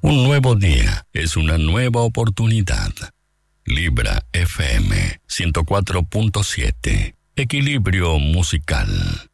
Un nuevo día es una nueva oportunidad. Libra FM 104.7. Equilibrio musical.